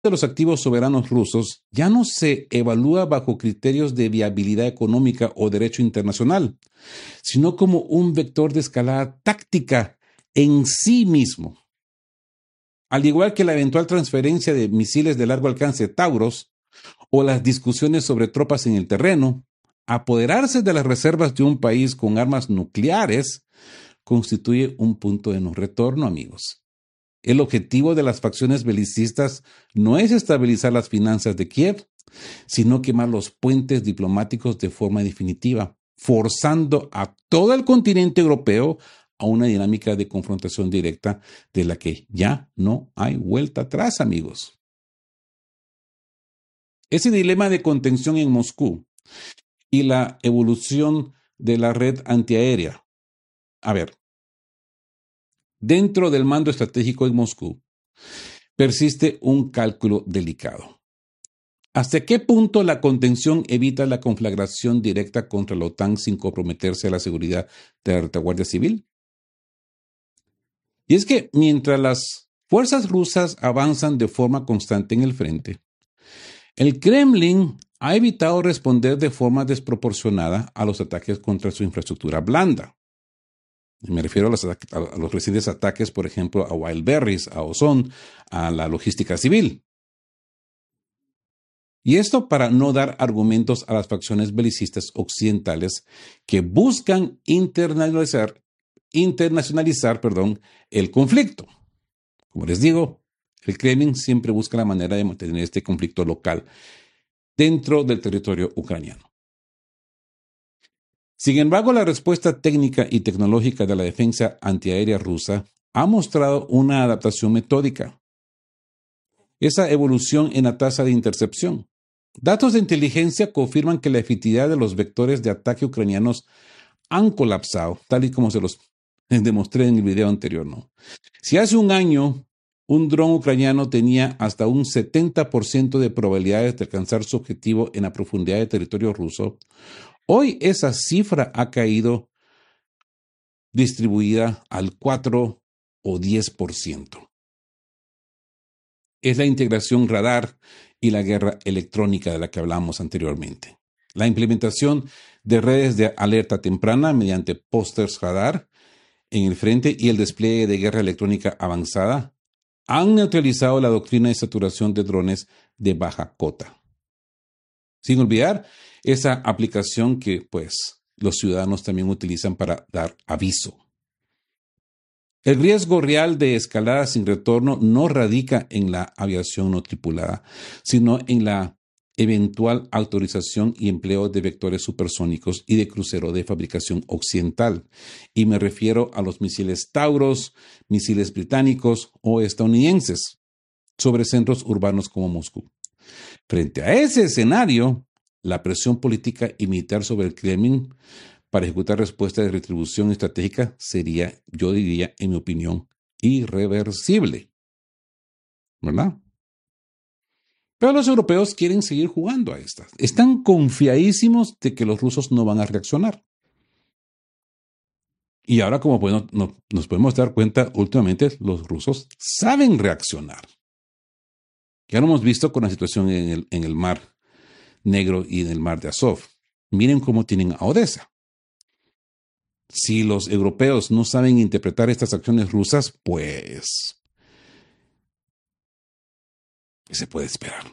de los activos soberanos rusos ya no se evalúa bajo criterios de viabilidad económica o derecho internacional, sino como un vector de escalada táctica en sí mismo. Al igual que la eventual transferencia de misiles de largo alcance Tauros o las discusiones sobre tropas en el terreno, apoderarse de las reservas de un país con armas nucleares constituye un punto de no retorno, amigos. El objetivo de las facciones belicistas no es estabilizar las finanzas de Kiev, sino quemar los puentes diplomáticos de forma definitiva, forzando a todo el continente europeo a una dinámica de confrontación directa de la que ya no hay vuelta atrás, amigos. Ese dilema de contención en Moscú y la evolución de la red antiaérea. A ver, dentro del mando estratégico en Moscú persiste un cálculo delicado. ¿Hasta qué punto la contención evita la conflagración directa contra la OTAN sin comprometerse a la seguridad de la retaguardia civil? Y es que mientras las fuerzas rusas avanzan de forma constante en el frente, el Kremlin ha evitado responder de forma desproporcionada a los ataques contra su infraestructura blanda. Me refiero a los recientes ataques, por ejemplo, a Wildberries, a Ozón, a la logística civil. Y esto para no dar argumentos a las facciones belicistas occidentales que buscan internacionalizar el conflicto. Como les digo, el Kremlin siempre busca la manera de mantener este conflicto local dentro del territorio ucraniano. Sin embargo, la respuesta técnica y tecnológica de la defensa antiaérea rusa ha mostrado una adaptación metódica. Esa evolución en la tasa de intercepción. Datos de inteligencia confirman que la efectividad de los vectores de ataque ucranianos han colapsado, tal y como se los demostré en el video anterior, ¿no? Si hace un año un dron ucraniano tenía hasta un 70% de probabilidades de alcanzar su objetivo en la profundidad de territorio ruso, hoy esa cifra ha caído distribuida al 4 o 10%. Es la integración radar y la guerra electrónica de la que hablamos anteriormente. La implementación de redes de alerta temprana mediante pósters radar en el frente y el despliegue de guerra electrónica avanzada han neutralizado la doctrina de saturación de drones de baja cota. Sin olvidar esa aplicación que, los ciudadanos también utilizan para dar aviso. El riesgo real de escalada sin retorno no radica en la aviación no tripulada, sino en la eventual autorización y empleo de vectores supersónicos y de crucero de fabricación occidental. Y me refiero a los misiles Tauros, misiles británicos o estadounidenses sobre centros urbanos como Moscú. Frente a ese escenario, la presión política y militar sobre el Kremlin para ejecutar respuestas de retribución estratégica sería, yo diría, en mi opinión, irreversible. ¿Verdad? Pero los europeos quieren seguir jugando a estas. Están confiadísimos de que los rusos no van a reaccionar. Y ahora, como nos podemos dar cuenta, últimamente los rusos saben reaccionar. Ya lo hemos visto con la situación en el Mar Negro y en el Mar de Azov. Miren cómo tienen a Odessa. Si los europeos no saben interpretar estas acciones rusas, ¿qué se puede esperar?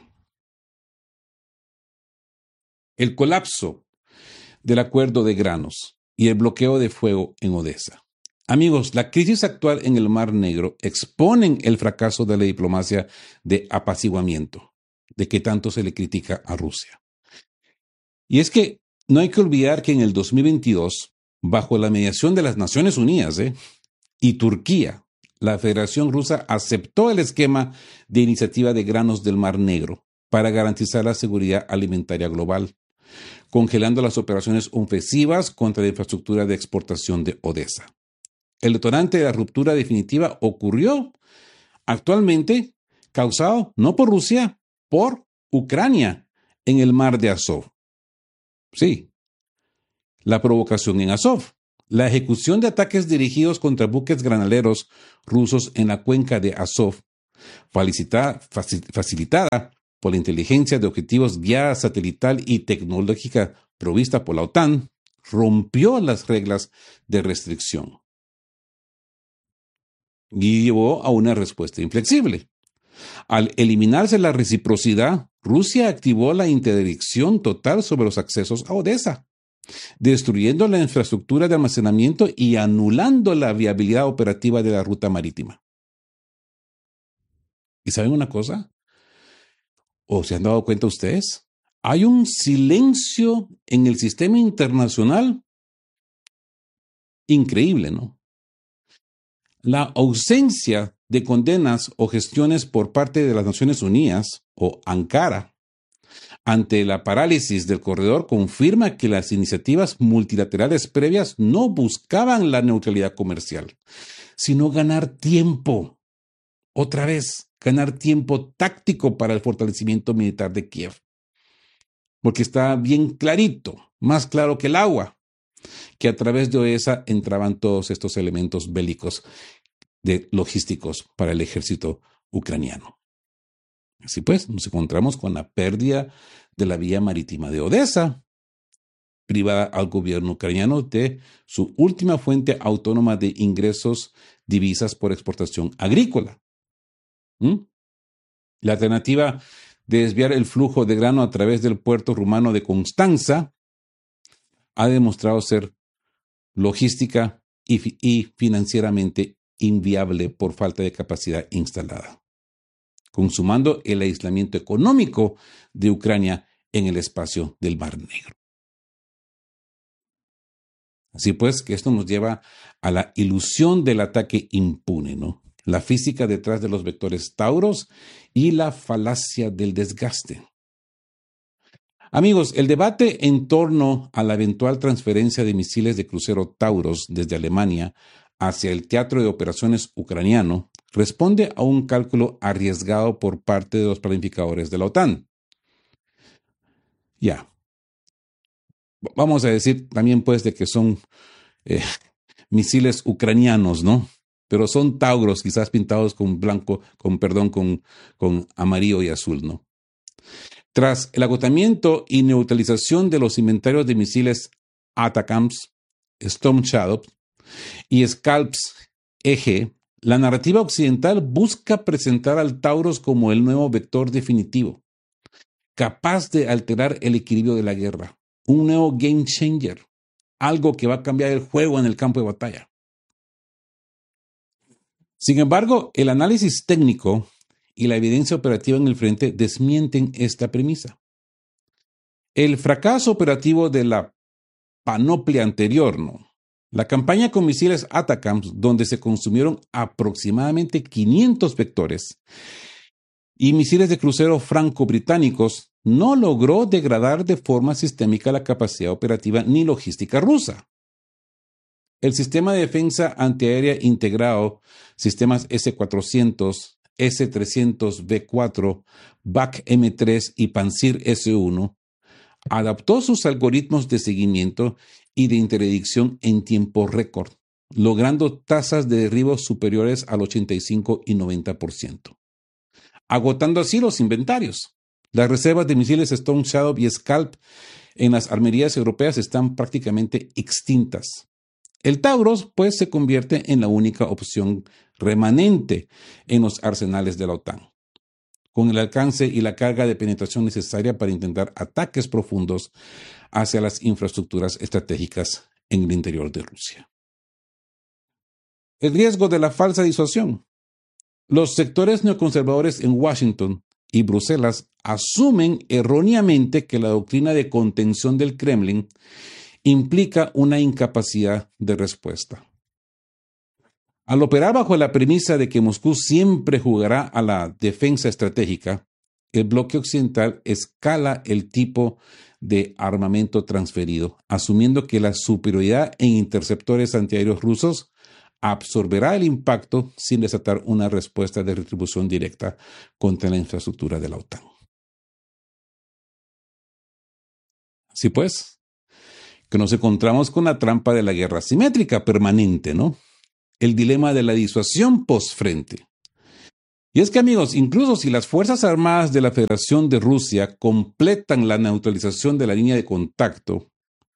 El colapso del acuerdo de granos y el bloqueo de fuego en Odessa. Amigos, la crisis actual en el Mar Negro exponen el fracaso de la diplomacia de apaciguamiento, de que tanto se le critica a Rusia. Y es que no hay que olvidar que en el 2022, bajo la mediación de las Naciones Unidas y Turquía, la Federación Rusa aceptó el esquema de iniciativa de granos del Mar Negro para garantizar la seguridad alimentaria global, congelando las operaciones ofensivas contra la infraestructura de exportación de Odessa. El detonante de la ruptura definitiva ocurrió actualmente causado no por Rusia, por Ucrania en el Mar de Azov. Sí, la provocación en Azov, la ejecución de ataques dirigidos contra buques graneleros rusos en la cuenca de Azov facilitada por la inteligencia de objetivos guiada satelital y tecnológica provista por la OTAN, rompió las reglas de restricción y llevó a una respuesta inflexible. Al eliminarse la reciprocidad, Rusia activó la interdicción total sobre los accesos a Odesa, destruyendo la infraestructura de almacenamiento y anulando la viabilidad operativa de la ruta marítima. ¿Y saben una cosa? ¿O se han dado cuenta ustedes? Hay un silencio en el sistema internacional increíble, ¿no? La ausencia de condenas o gestiones por parte de las Naciones Unidas o Ankara ante la parálisis del corredor confirma que las iniciativas multilaterales previas no buscaban la neutralidad comercial, sino ganar tiempo. Otra vez, ganar tiempo táctico para el fortalecimiento militar de Kiev. Porque está bien clarito, más claro que el agua, que a través de Odesa entraban todos estos elementos bélicos logísticos para el ejército ucraniano. Así pues, nos encontramos con la pérdida de la vía marítima de Odesa, privada al gobierno ucraniano de su última fuente autónoma de ingresos, divisas por exportación agrícola. La alternativa de desviar el flujo de grano a través del puerto rumano de Constanza ha demostrado ser logística y financieramente inviable por falta de capacidad instalada, consumando el aislamiento económico de Ucrania en el espacio del Mar Negro. Así pues, que esto nos lleva a la ilusión del ataque impune, ¿no? La física detrás de los vectores Tauros y la falacia del desgaste. Amigos, el debate en torno a la eventual transferencia de misiles de crucero Tauros desde Alemania hacia el teatro de operaciones ucraniano responde a un cálculo arriesgado por parte de los planificadores de la OTAN. Vamos a decir también pues de que son misiles ucranianos, ¿no? Pero son Tauros, quizás pintados con blanco, con amarillo y azul, ¿no? Tras el agotamiento y neutralización de los inventarios de misiles ATACMS, Storm Shadow y Scalps EG, la narrativa occidental busca presentar al Taurus como el nuevo vector definitivo, capaz de alterar el equilibrio de la guerra, un nuevo game changer, algo que va a cambiar el juego en el campo de batalla. Sin embargo, el análisis técnico y la evidencia operativa en el frente desmienten esta premisa. El fracaso operativo de la panoplia anterior, ¿no? La campaña con misiles ATACMS, donde se consumieron aproximadamente 500 vectores, y misiles de crucero franco-británicos, no logró degradar de forma sistémica la capacidad operativa ni logística rusa. El sistema de defensa antiaérea integrado, sistemas S-400, S-300B4, BAC-M3 y Pantsir S-1, adaptó sus algoritmos de seguimiento y de interdicción en tiempo récord, logrando tasas de derribo superiores al 85 y 90%, agotando así los inventarios. Las reservas de misiles Storm Shadow y Scalp en las armerías europeas están prácticamente extintas. El Taurus, pues, se convierte en la única opción remanente en los arsenales de la OTAN, con el alcance y la carga de penetración necesaria para intentar ataques profundos hacia las infraestructuras estratégicas en el interior de Rusia. El riesgo de la falsa disuasión. Los sectores neoconservadores en Washington y Bruselas asumen erróneamente que la doctrina de contención del Kremlin implica una incapacidad de respuesta. Al operar bajo la premisa de que Moscú siempre jugará a la defensa estratégica, el bloque occidental escala el tipo de armamento transferido, asumiendo que la superioridad en interceptores antiaéreos rusos absorberá el impacto sin desatar una respuesta de retribución directa contra la infraestructura de la OTAN. Así pues, que nos encontramos con la trampa de la guerra asimétrica permanente, ¿no? El dilema de la disuasión postfrente. Y es que, amigos, incluso si las Fuerzas Armadas de la Federación de Rusia completan la neutralización de la línea de contacto,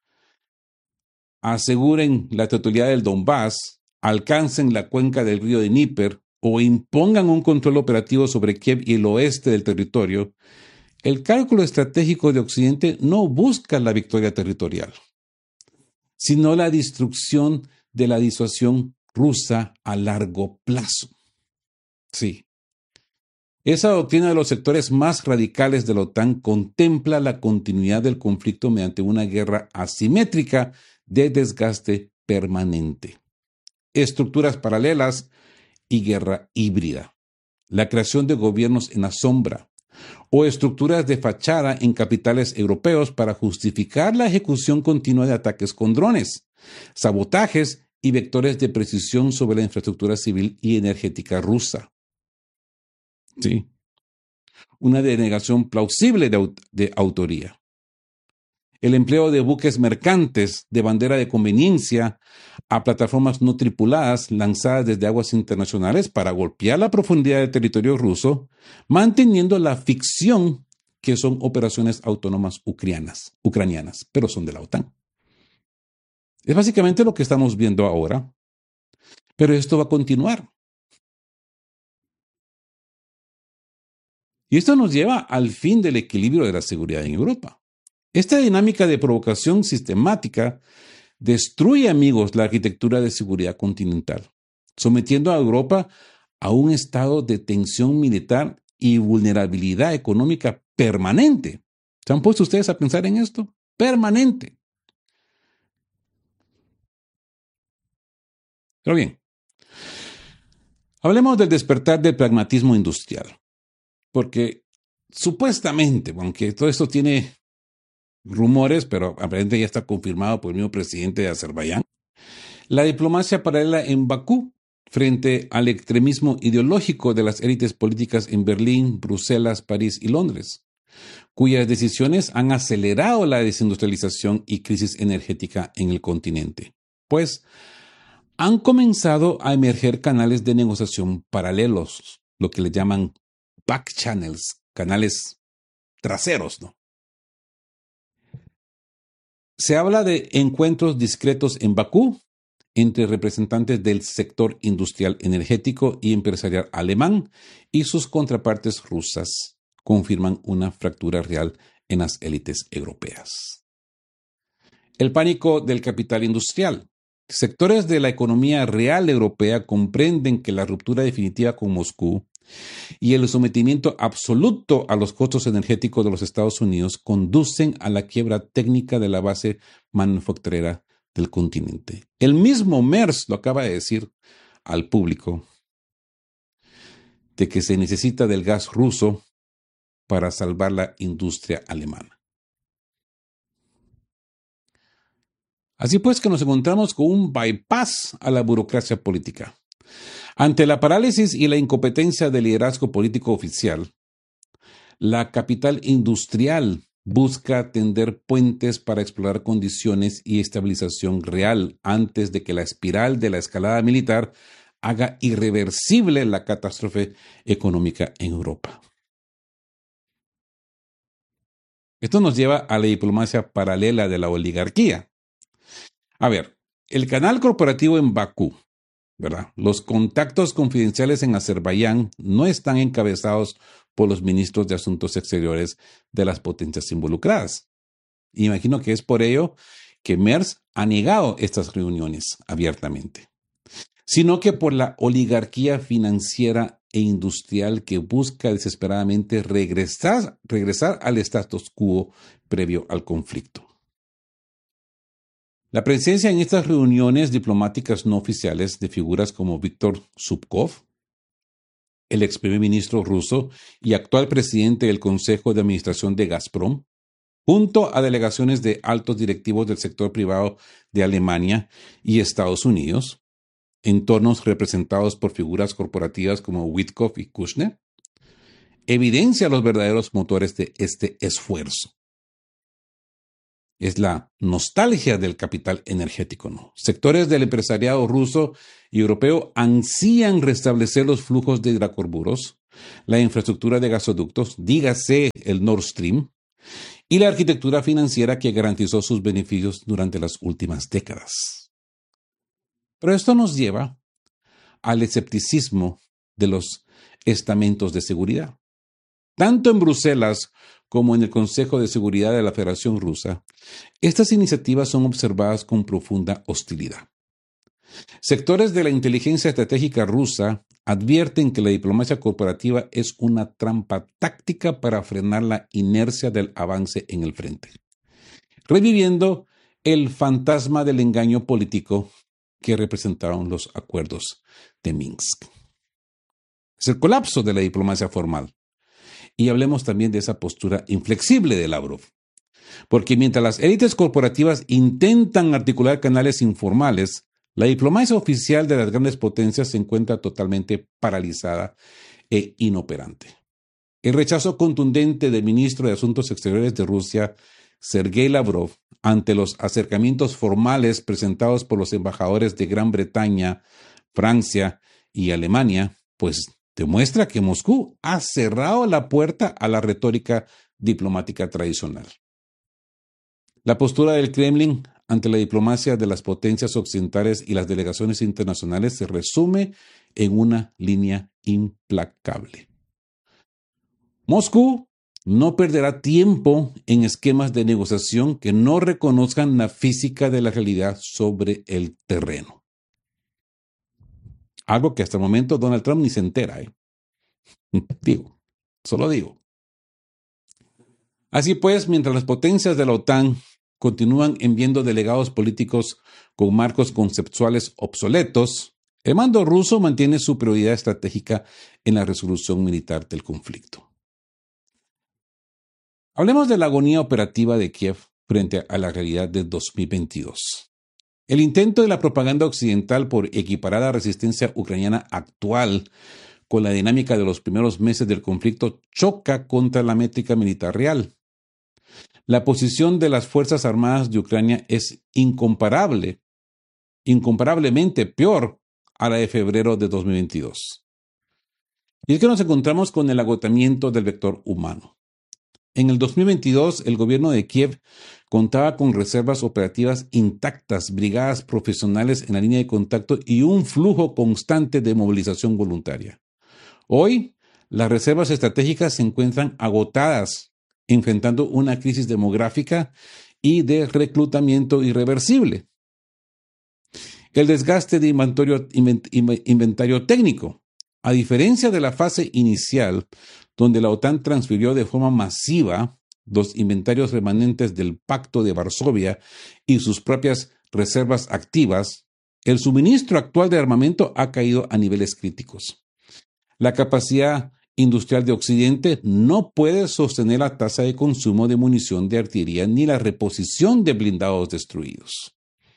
aseguren la totalidad del Donbass, alcancen la cuenca del río de Dnieper o impongan un control operativo sobre Kiev y el oeste del territorio, el cálculo estratégico de Occidente no busca la victoria territorial, sino la destrucción de la disuasión rusa a largo plazo. Sí. Esa doctrina de los sectores más radicales de la OTAN contempla la continuidad del conflicto mediante una guerra asimétrica de desgaste permanente, estructuras paralelas y guerra híbrida, la creación de gobiernos en la sombra o estructuras de fachada en capitales europeos para justificar la ejecución continua de ataques con drones, sabotajes y vectores de precisión sobre la infraestructura civil y energética rusa. Sí. Una denegación plausible de autoría. El empleo de buques mercantes de bandera de conveniencia a plataformas no tripuladas lanzadas desde aguas internacionales para golpear la profundidad del territorio ruso, manteniendo la ficción que son operaciones autónomas ucranianas, pero son de la OTAN. Es básicamente lo que estamos viendo ahora, pero esto va a continuar. Y esto nos lleva al fin del equilibrio de la seguridad en Europa. Esta dinámica de provocación sistemática destruye, amigos, la arquitectura de seguridad continental, sometiendo a Europa a un estado de tensión militar y vulnerabilidad económica permanente. ¿Se han puesto ustedes a pensar en esto? Permanente. Pero bien, hablemos del despertar del pragmatismo industrial, porque supuestamente, aunque todo esto tiene rumores, pero aparentemente ya está confirmado por el mismo presidente de Azerbaiyán, la diplomacia paralela en Bakú frente al extremismo ideológico de las élites políticas en Berlín, Bruselas, París y Londres, cuyas decisiones han acelerado la desindustrialización y crisis energética en el continente, pues han comenzado a emerger canales de negociación paralelos, lo que le llaman back channels, canales traseros, ¿no? Se habla de encuentros discretos en Bakú entre representantes del sector industrial energético y empresarial alemán y sus contrapartes rusas confirman una fractura real en las élites europeas. El pánico del capital industrial. Sectores de la economía real europea comprenden que la ruptura definitiva con Moscú y el sometimiento absoluto a los costos energéticos de los Estados Unidos conducen a la quiebra técnica de la base manufacturera del continente. El mismo Merz lo acaba de decir al público, de que se necesita del gas ruso para salvar la industria alemana. Así pues que nos encontramos con un bypass a la burocracia política. Ante la parálisis y la incompetencia del liderazgo político oficial, la capital industrial busca tender puentes para explorar condiciones y estabilización real antes de que la espiral de la escalada militar haga irreversible la catástrofe económica en Europa. Esto nos lleva a la diplomacia paralela de la oligarquía. A ver, el canal corporativo en Bakú, ¿verdad? Los contactos confidenciales en Azerbaiyán no están encabezados por los ministros de Asuntos Exteriores de las potencias involucradas. Imagino que es por ello que Merz ha negado estas reuniones abiertamente, sino que por la oligarquía financiera e industrial que busca desesperadamente regresar al status quo previo al conflicto. La presencia en estas reuniones diplomáticas no oficiales de figuras como Víktor Zubkov, el ex primer ministro ruso y actual presidente del Consejo de Administración de Gazprom, junto a delegaciones de altos directivos del sector privado de Alemania y Estados Unidos, entornos representados por figuras corporativas como Witkoff y Kushner, evidencia los verdaderos motores de este esfuerzo. Es la nostalgia del capital energético, ¿no? Sectores del empresariado ruso y europeo ansían restablecer los flujos de hidrocarburos, la infraestructura de gasoductos, dígase el Nord Stream, y la arquitectura financiera que garantizó sus beneficios durante las últimas décadas. Pero esto nos lleva al escepticismo de los estamentos de seguridad. Tanto en Bruselas como en el Consejo de Seguridad de la Federación Rusa, estas iniciativas son observadas con profunda hostilidad. Sectores de la inteligencia estratégica rusa advierten que la diplomacia corporativa es una trampa táctica para frenar la inercia del avance en el frente, reviviendo el fantasma del engaño político que representaron los acuerdos de Minsk. Es el colapso de la diplomacia formal. Y hablemos también de esa postura inflexible de Lavrov. Porque mientras las élites corporativas intentan articular canales informales, la diplomacia oficial de las grandes potencias se encuentra totalmente paralizada e inoperante. El rechazo contundente del ministro de Asuntos Exteriores de Rusia, Sergei Lavrov, ante los acercamientos formales presentados por los embajadores de Gran Bretaña, Francia y Alemania, pues demuestra que Moscú ha cerrado la puerta a la retórica diplomática tradicional. La postura del Kremlin ante la diplomacia de las potencias occidentales y las delegaciones internacionales se resume en una línea implacable. Moscú no perderá tiempo en esquemas de negociación que no reconozcan la física de la realidad sobre el terreno. Algo que hasta el momento Donald Trump ni se entera. Solo digo. Así pues, mientras las potencias de la OTAN continúan enviando delegados políticos con marcos conceptuales obsoletos, el mando ruso mantiene su prioridad estratégica en la resolución militar del conflicto. Hablemos de la agonía operativa de Kiev frente a la realidad de 2022. El intento de la propaganda occidental por equiparar la resistencia ucraniana actual con la dinámica de los primeros meses del conflicto choca contra la métrica militar real. La posición de las Fuerzas Armadas de Ucrania es incomparablemente peor a la de febrero de 2022. Y es que nos encontramos con el agotamiento del vector humano. En el 2022, el gobierno de Kiev contaba con reservas operativas intactas, brigadas profesionales en la línea de contacto y un flujo constante de movilización voluntaria. Hoy, las reservas estratégicas se encuentran agotadas, enfrentando una crisis demográfica y de reclutamiento irreversible. El desgaste de inventario técnico. A diferencia de la fase inicial, donde la OTAN transfirió de forma masiva los inventarios remanentes del Pacto de Varsovia y sus propias reservas activas, el suministro actual de armamento ha caído a niveles críticos. La capacidad industrial de Occidente no puede sostener la tasa de consumo de munición de artillería ni la reposición de blindados destruidos.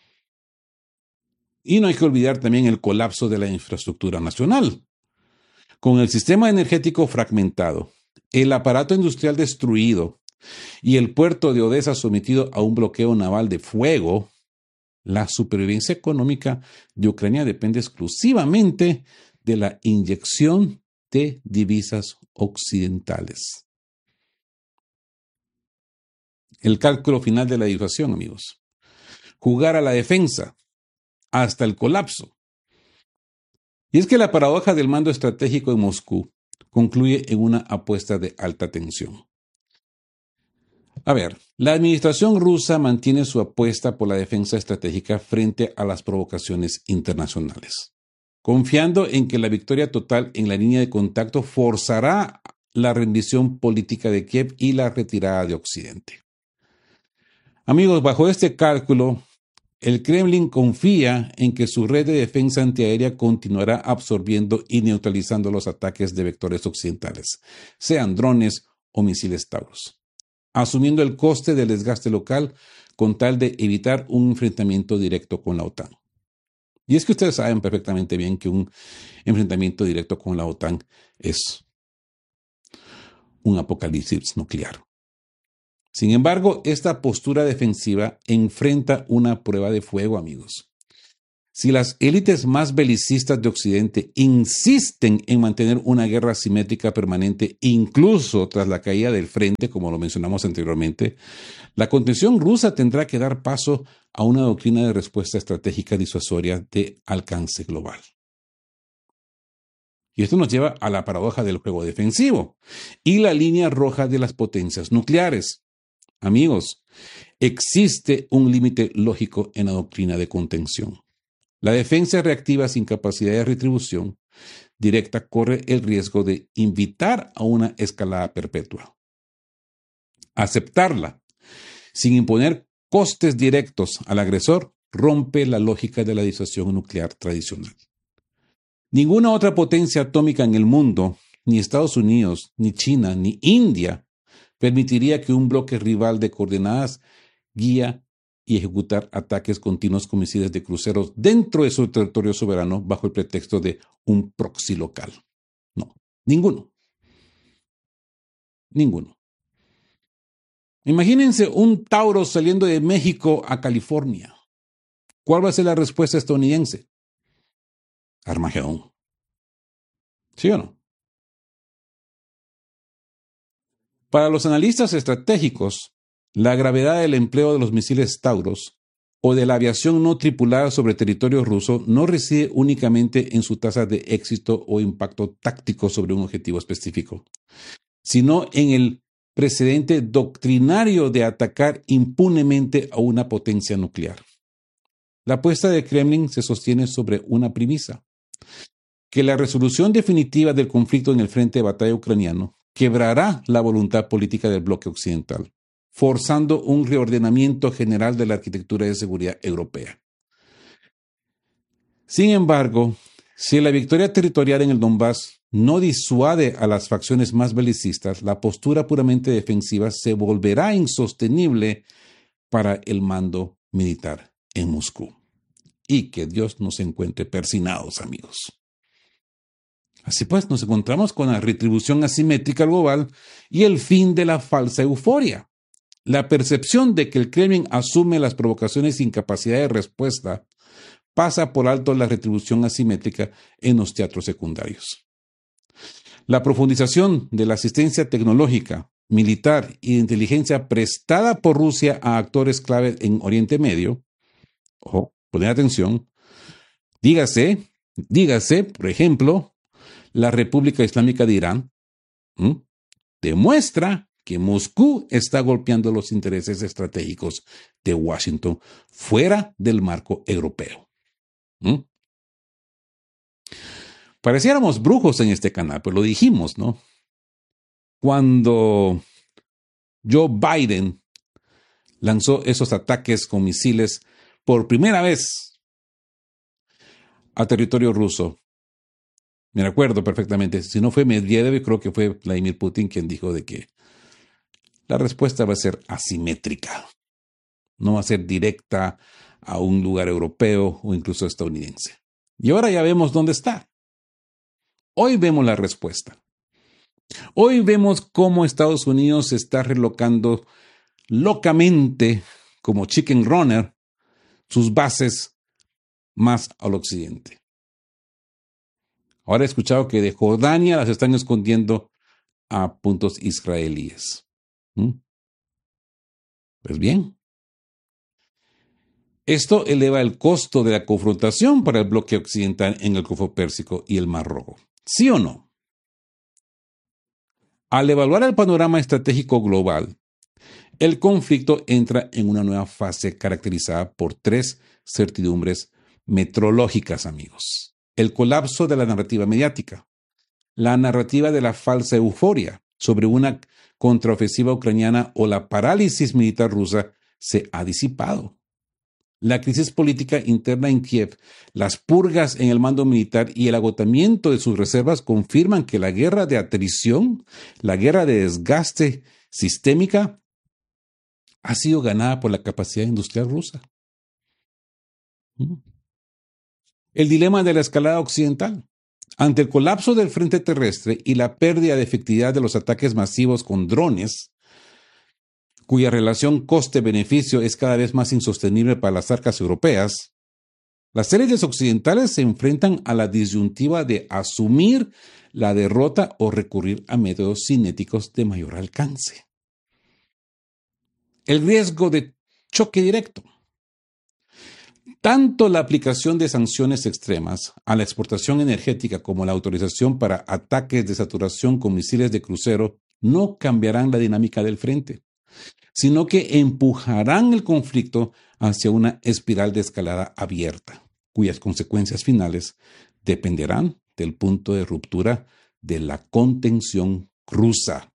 Y no hay que olvidar también el colapso de la infraestructura nacional. Con el sistema energético fragmentado, el aparato industrial destruido y el puerto de Odessa sometido a un bloqueo naval de fuego, la supervivencia económica de Ucrania depende exclusivamente de la inyección de divisas occidentales. El cálculo final de la disuasión, amigos. Jugar a la defensa hasta el colapso. Y es que la paradoja del mando estratégico en Moscú concluye en una apuesta de alta tensión. A ver, la administración rusa mantiene su apuesta por la defensa estratégica frente a las provocaciones internacionales, confiando en que la victoria total en la línea de contacto forzará la rendición política de Kiev y la retirada de Occidente. Amigos, bajo este cálculo, el Kremlin confía en que su red de defensa antiaérea continuará absorbiendo y neutralizando los ataques de vectores occidentales, sean drones o misiles Taurus, asumiendo el coste del desgaste local con tal de evitar un enfrentamiento directo con la OTAN. Y es que ustedes saben perfectamente bien que un enfrentamiento directo con la OTAN es un apocalipsis nuclear. Sin embargo, esta postura defensiva enfrenta una prueba de fuego, amigos. Si las élites más belicistas de Occidente insisten en mantener una guerra asimétrica permanente, incluso tras la caída del frente, como lo mencionamos anteriormente, la contención rusa tendrá que dar paso a una doctrina de respuesta estratégica disuasoria de alcance global. Y esto nos lleva a la paradoja del juego defensivo y la línea roja de las potencias nucleares. Amigos, existe un límite lógico en la doctrina de contención. La defensa reactiva sin capacidad de retribución directa corre el riesgo de invitar a una escalada perpetua. Aceptarla sin imponer costes directos al agresor rompe la lógica de la disuasión nuclear tradicional. Ninguna otra potencia atómica en el mundo, ni Estados Unidos, ni China, ni India, permitiría que un bloque rival de coordenadas guía y ejecutar ataques continuos con misiles de cruceros dentro de su territorio soberano bajo el pretexto de un proxy local. No, ninguno. Ninguno. Imagínense un Tauro saliendo de México a California. ¿Cuál va a ser la respuesta estadounidense? Armagedón. ¿Sí o no? Para los analistas estratégicos, la gravedad del empleo de los misiles Tauros o de la aviación no tripulada sobre territorio ruso no reside únicamente en su tasa de éxito o impacto táctico sobre un objetivo específico, sino en el precedente doctrinario de atacar impunemente a una potencia nuclear. La apuesta de Kremlin se sostiene sobre una premisa: que la resolución definitiva del conflicto en el frente de batalla ucraniano quebrará la voluntad política del bloque occidental, forzando un reordenamiento general de la arquitectura de seguridad europea. Sin embargo, si la victoria territorial en el Donbass no disuade a las facciones más belicistas, la postura puramente defensiva se volverá insostenible para el mando militar en Moscú. Y que Dios nos encuentre persinados, amigos. Así pues, nos encontramos con la retribución asimétrica global y el fin de la falsa euforia. La percepción de que el Kremlin asume las provocaciones sin capacidad de respuesta pasa por alto la retribución asimétrica en los teatros secundarios. La profundización de la asistencia tecnológica, militar y de inteligencia prestada por Rusia a actores clave en Oriente Medio, ojo, poner atención, dígase, por ejemplo, la República Islámica de Irán, demuestra que Moscú está golpeando los intereses estratégicos de Washington fuera del marco europeo. Pareciéramos brujos en este canal, pero lo dijimos, ¿no? Cuando Joe Biden lanzó esos ataques con misiles por primera vez a territorio ruso, me recuerdo perfectamente, si no fue Medvedev, creo que fue Vladimir Putin quien dijo de que la respuesta va a ser asimétrica, no va a ser directa a un lugar europeo o incluso estadounidense. Y ahora ya vemos dónde está. Hoy vemos la respuesta. Hoy vemos cómo Estados Unidos se está relocando locamente, como chicken runner, sus bases más al occidente. Ahora he escuchado que de Jordania las están escondiendo a puntos israelíes. Pues bien, esto eleva el costo de la confrontación para el bloque occidental en el Golfo Pérsico y el Mar Rojo. ¿Sí o no? Al evaluar el panorama estratégico global, el conflicto entra en una nueva fase caracterizada por tres certidumbres metrológicas, amigos. El colapso de la narrativa mediática, la narrativa de la falsa euforia sobre una contraofensiva ucraniana o la parálisis militar rusa se ha disipado. La crisis política interna en Kiev, las purgas en el mando militar y el agotamiento de sus reservas confirman que la guerra de atrición, la guerra de desgaste sistémica, ha sido ganada por la capacidad industrial rusa. El dilema de la escalada occidental. Ante el colapso del frente terrestre y la pérdida de efectividad de los ataques masivos con drones, cuya relación coste-beneficio es cada vez más insostenible para las arcas europeas, Las élites occidentales se enfrentan a la disyuntiva de asumir la derrota o recurrir a métodos cinéticos de mayor alcance. El riesgo de choque directo. Tanto la aplicación de sanciones extremas a la exportación energética como la autorización para ataques de saturación con misiles de crucero no cambiarán la dinámica del frente, sino que empujarán el conflicto hacia una espiral de escalada abierta, cuyas consecuencias finales dependerán del punto de ruptura de la contención rusa.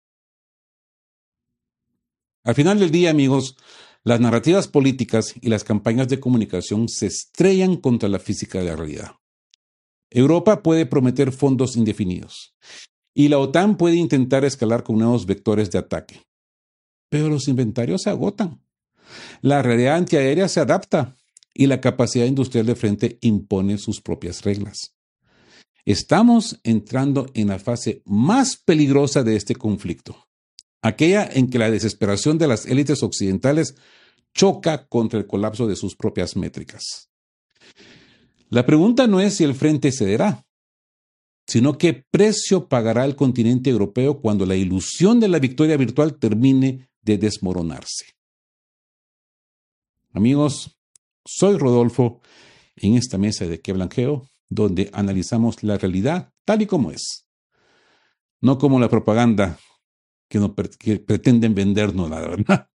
Al final del día, amigos, las narrativas políticas y las campañas de comunicación se estrellan contra la física de la realidad. Europa puede prometer fondos indefinidos y la OTAN puede intentar escalar con nuevos vectores de ataque. Pero los inventarios se agotan. La realidad antiaérea se adapta y la capacidad industrial de frente impone sus propias reglas. Estamos entrando en la fase más peligrosa de este conflicto, aquella en que la desesperación de las élites occidentales choca contra el colapso de sus propias métricas. La pregunta no es si el frente cederá, sino qué precio pagará el continente europeo cuando la ilusión de la victoria virtual termine de desmoronarse. Amigos, soy Rodolfo en esta mesa de Que Blanqueo, donde analizamos la realidad tal y como es, no como la propaganda que pretenden vendernos, la verdad.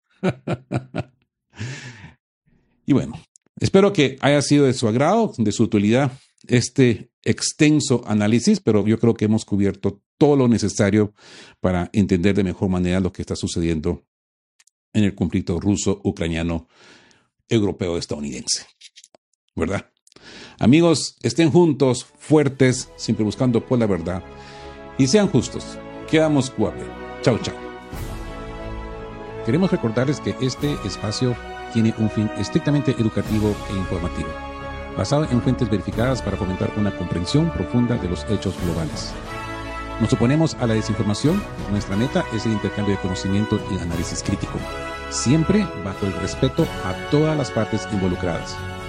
Y bueno, espero que haya sido de su agrado, de su utilidad, este extenso análisis, pero yo creo que hemos cubierto todo lo necesario para entender de mejor manera lo que está sucediendo en el conflicto ruso, ucraniano, europeo, estadounidense. ¿Verdad? Amigos, estén juntos, fuertes, siempre buscando por la verdad, y sean justos. Quedamos cuape. Chao, chao. Queremos recordarles que este espacio tiene un fin estrictamente educativo e informativo, basado en fuentes verificadas para fomentar una comprensión profunda de los hechos globales. Nos oponemos a la desinformación. Nuestra meta es el intercambio de conocimiento y análisis crítico, siempre bajo el respeto a todas las partes involucradas.